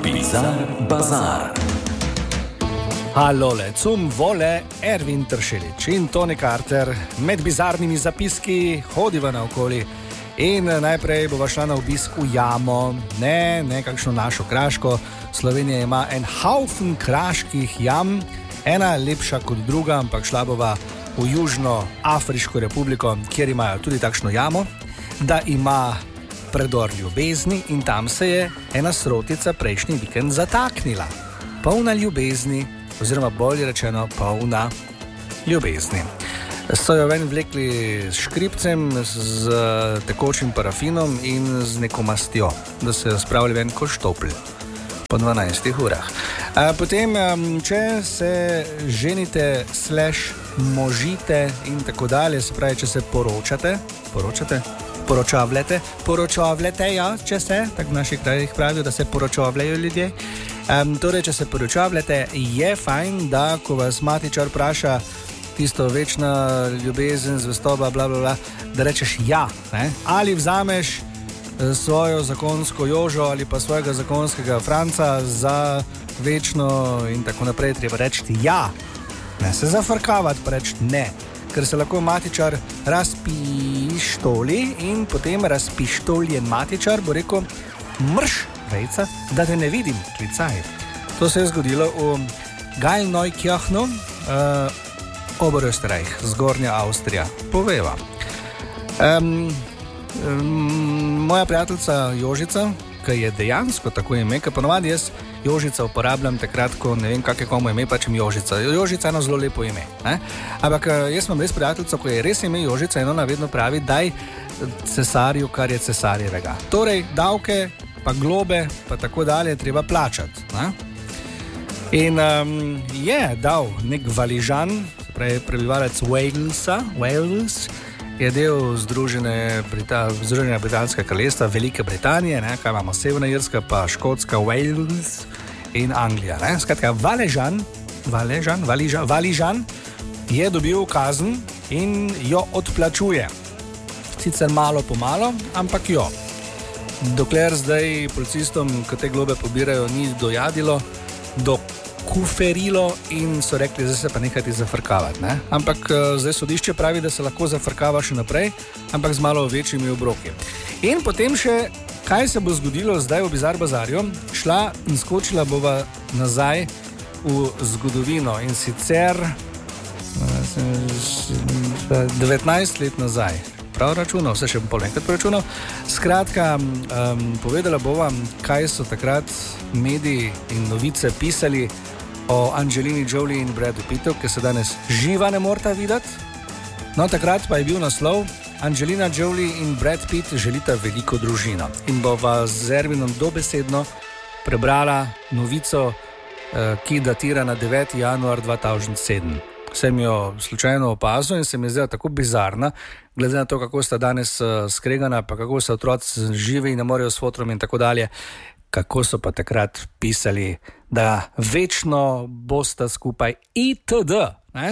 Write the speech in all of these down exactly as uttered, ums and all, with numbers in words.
Bizar Bazar. Halole, cum vole Ervin Tršelič in Tony Carter med bizarnimi zapiski hodiva naokoli. In najprej bova šla na obisk v jamo, ne, ne kakšno našo kraško. Slovenija ima en haufen kraških jam, ena lepša kot druga, ampak šla bova v Južnoafriško republiko, kjer imajo tudi takšno jamo, da ima predor ljubezni in tam se je ena srotica prejšnji vikend zataknila. Polna ljubezni, oziroma bolje rečeno polna ljubezni. So jo ven vlekli s škripcem, z tekočim parafinom in z neko mastjo, da se jo spravili ven kot štopl po dvanajstih urah. A potem, če se ženite, slash možite in tako dalje, se pravi, če se poročate, poročate, poročavljate, poročavljate, ja, če se, tako v naših krajih pravijo, da se poročavljajo ljudje. Um, torej, če se poročavljate, je fajn, da ko vas matičar vpraša tisto večna ljubezen, zvestoba, bla, bla, bla, da rečeš ja, ne? Ali vzameš svojo zakonsko Jožo ali pa svojega zakonskega Franca za večno in tako naprej, treba reči ja, ne se zafrkavati pa reči ne, ker se lahko matičar razpištoli in potem razpištoljen matičar bo rekel mrš, vejca, da te ne vidim, klicaj. To se je zgodilo v Geilneukirchnu, uh, Oberösterreich, Zgornja Avstrija, poveva. Um, um, moja prijateljica Jožica, ki je dejansko tako ime, ker ponovadi jaz Jožica uporabljam takrat, ko ne vem, kak je komu ime, pač im Jožica. Jožica je eno zelo lepo ime. Ne? Ampak jaz imam res prijateljico, ko je res ime Jožica in ona vedno pravi, daj cesarju, kar je cesarjevega. Torej, davke, pa globe, pa tako dalje, treba plačati. Ne? In um, je dal nek Valižan, pravi prebivalec Walesa, Wales, je del Združene Brita, Združenega britanskega kraljestva, Velike Britanije, ne, kaj imamo, Severna Irska, pa Škotska, Wales in Anglija. Ne. Skratka, Valižan, Valižan, Valižan, Valižan je dobil kazen in jo odplačuje. Sicer malo po malo, ampak jo. Dokler zdaj policistom, ki te globe pobirajo, ni dojadilo, do kuferilo in so rekli, zdaj se pa nehati zafrkavati. Ne? Ampak zdaj sodišče pravi, da se lahko zafrkava še naprej, ampak z malo večjimi obroki. In potem še, kaj se bo zgodilo zdaj v Bizar Bazarju, šla in skočila bova nazaj v zgodovino in sicer devetnajst let nazaj. Prav računal, vse še bom pol enkrat preračunal. Skratka, um, povedala bova, kaj so takrat mediji in novice pisali o Angelini Jolie in Bradu Pittu, ki se danes živa ne morata videti. No, takrat pa je bil naslov Angelina Jolie in Brad Pitt želita veliko družino. In bova z Ervinom dobesedno prebrala novico, eh, ki datira na deveti januar dva tisoč sedem. Sem jo slučajno opazil in se mi je zdela tako bizarna, glede na to, kako sta danes uh, skregana, pa kako so otroci živi in ne morejo s fotrom in tako dalje, kako so pa takrat pisali, da večno bosta skupaj itd. Ne?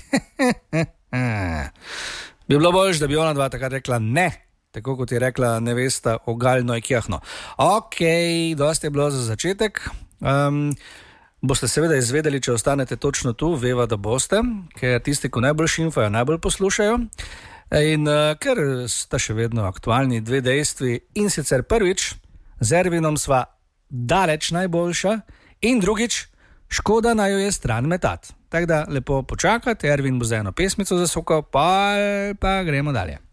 Bi bilo boljše, da bi ona dva takrat rekla ne, tako kot je rekla nevesta o Geilneukirchnu. Ok, dosti je bilo za začetek. Um, Boste seveda izvedeli, če ostanete točno tu, veva, da boste, ker tisti, ko najbolj šimfajo, najbolj poslušajo. In uh, ker sta še vedno aktualni dve dejstvi, in sicer prvič, z Ervinom sva daleč najboljša, in drugič, škoda naj jo je stran metat. Tako da lepo počakajte, Ervin bo za eno pesmico zasukal, pa, pa gremo dalje.